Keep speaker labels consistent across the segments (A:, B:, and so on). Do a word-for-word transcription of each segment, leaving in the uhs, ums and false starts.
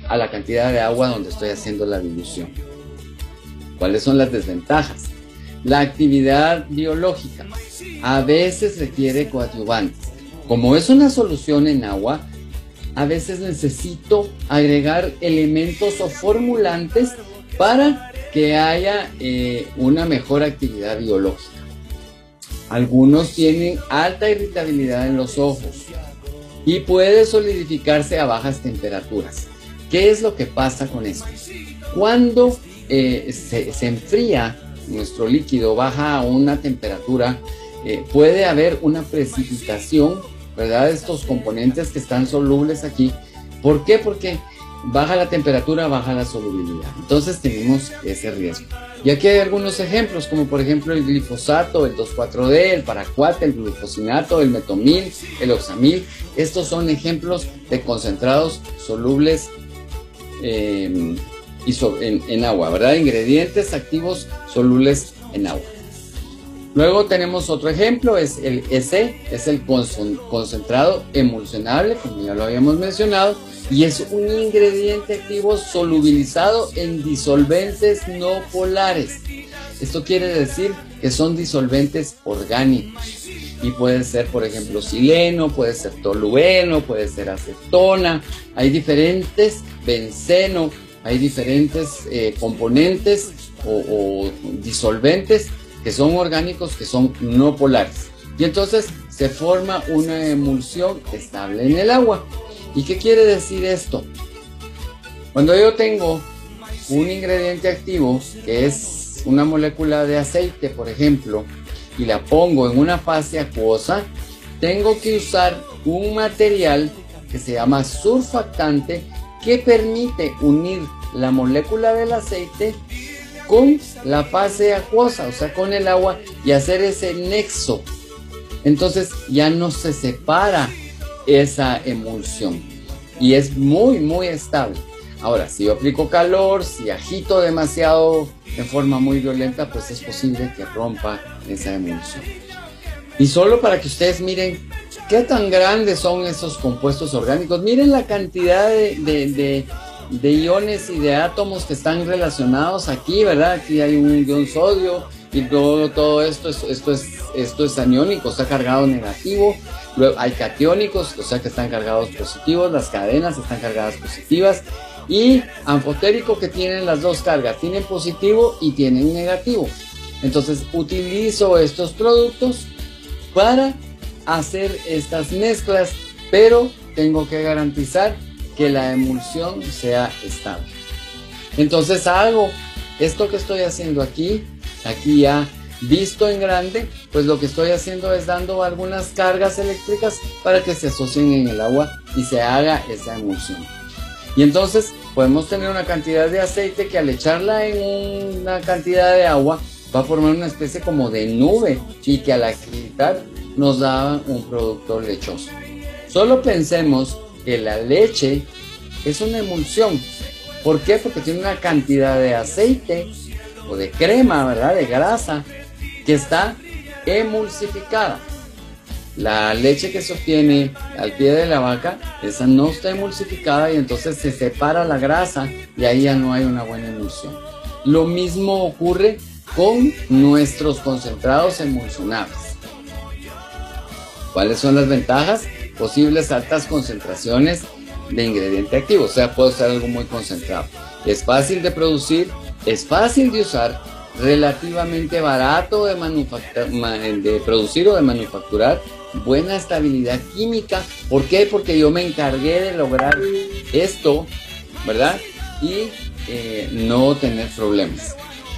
A: a la cantidad de agua donde estoy haciendo la dilución. ¿Cuáles son las desventajas? La actividad biológica a veces requiere coadyuvantes. Como es una solución en agua, a veces necesito agregar elementos o formulantes para que haya eh, una mejor actividad biológica. Algunos tienen alta irritabilidad en los ojos y puede solidificarse a bajas temperaturas. ¿Qué es lo que pasa con esto? Cuando eh, se, se enfría nuestro líquido, baja a una temperatura, eh, puede haber una precipitación, ¿verdad? De estos componentes que están solubles aquí. ¿Por qué? Porque baja la temperatura, baja la solubilidad. Entonces tenemos ese riesgo. Y aquí hay algunos ejemplos, como por ejemplo el glifosato, el dos cuatro D, el paraquat, el glufosinato, el metomil, el oxamil. Estos son ejemplos de concentrados solubles eh, y so, en, en agua, ¿verdad? Ingredientes activos solubles en agua. Luego tenemos otro ejemplo, es el E C, es el concentrado emulsionable, como ya lo habíamos mencionado, y es un ingrediente activo solubilizado en disolventes no polares. Esto quiere decir que son disolventes orgánicos y puede ser, por ejemplo, sileno, puede ser tolueno, puede ser acetona. Hay diferentes, benceno, hay diferentes eh, componentes o, o disolventes que son orgánicos, que son no polares. Y entonces se forma una emulsión estable en el agua. ¿Y qué quiere decir esto? Cuando yo tengo un ingrediente activo, que es una molécula de aceite, por ejemplo, y la pongo en una fase acuosa, tengo que usar un material que se llama surfactante, que permite unir la molécula del aceite con la fase acuosa, o sea, con el agua, y hacer ese nexo. Entonces ya no se separa esa emulsión y es muy muy estable. Ahora, si yo aplico calor, si agito demasiado de forma muy violenta, pues es posible que rompa esa emulsión. Y solo para que ustedes miren qué tan grandes son esos compuestos orgánicos, miren la cantidad de, de, de, de iones y de átomos que están relacionados aquí, ¿verdad? Aquí hay un ion sodio y todo, todo esto, es, esto, es, esto es aniónico, está cargado negativo. Luego hay catiónicos, o sea que están cargados positivos, las cadenas están cargadas positivas, y anfotérico, que tienen las dos cargas, tienen positivo y tienen negativo. Entonces utilizo estos productos para hacer estas mezclas, pero tengo que garantizar que la emulsión sea estable. Entonces hago esto que estoy haciendo aquí, aquí ya visto en grande, pues lo que estoy haciendo es dando algunas cargas eléctricas para que se asocien en el agua y se haga esa emulsión. Y entonces podemos tener una cantidad de aceite que al echarla en una cantidad de agua va a formar una especie como de nube, y que al agitar nos da un producto lechoso. Solo pensemos que la leche es una emulsión. ¿Por qué? Porque tiene una cantidad de aceite o de crema, ¿verdad? De grasa, que está emulsificada. La leche que se obtiene al pie de la vaca, esa no está emulsificada, y entonces se separa la grasa y ahí ya no hay una buena emulsión. Lo mismo ocurre con nuestros concentrados emulsionables. ¿Cuáles son las ventajas? Posibles altas concentraciones de ingrediente activo, o sea, puedo usar algo muy concentrado. Es fácil de producir, es fácil de usar, relativamente barato de, de producir o de manufacturar, buena estabilidad química. ¿Por qué? Porque yo me encargué de lograr esto, ¿verdad? Y eh, no tener problemas.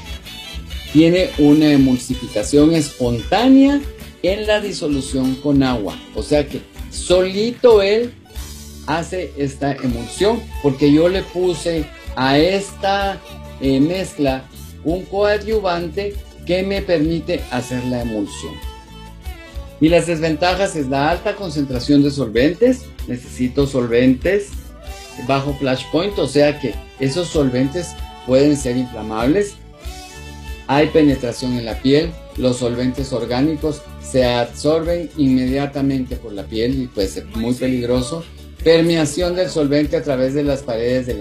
A: Tiene una emulsificación espontánea en la disolución con agua, o sea que solito él hace esta emulsión, porque yo le puse a esta eh, mezcla un coadyuvante que me permite hacer la emulsión. Y las desventajas es la alta concentración de solventes. Necesito solventes bajo flash point, o sea que esos solventes pueden ser inflamables. Hay penetración en la piel. Los solventes orgánicos se absorben inmediatamente por la piel y puede ser muy peligroso. Permeación del solvente a través de las paredes del